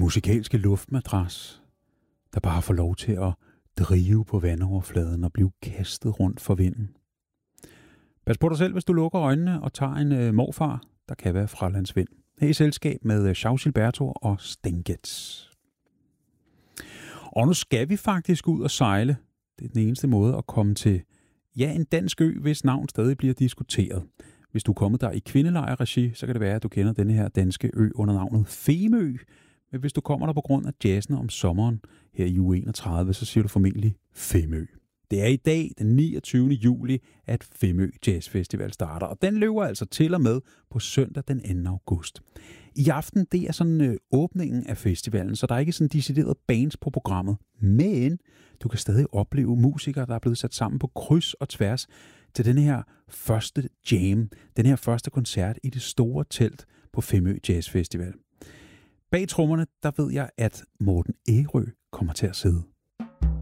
musikalske luftmadras, der bare får lov til at drive på vandoverfladen og blive kastet rundt for vinden. Pas på dig selv, hvis du lukker øjnene og tager en morfar, der kan være fralandsvind. Her i selskab med Charles Gilberto og Stengets. Og nu skal vi faktisk ud og sejle. Det er den eneste måde at komme til en dansk ø, hvis navn stadig bliver diskuteret. Hvis du er kommet der i kvindelejrregi, så kan det være, at du kender denne her danske ø under navnet Femø. Men hvis du kommer der på grund af jazzen om sommeren her i uge 31, så siger du formentlig Femø. Det er i dag, den 29. juli, at Femø Jazz Festival starter, og den løber altså til og med på søndag den 2. august. I aften, det er sådan åbningen af festivalen, så der er ikke sådan decideret bands på programmet, men du kan stadig opleve musikere, der er blevet sat sammen på kryds og tværs til den her første jam, den her første koncert i det store telt på Femø Jazz Festival. Bag trommerne, der ved jeg, at Morten Ærø kommer til at sidde.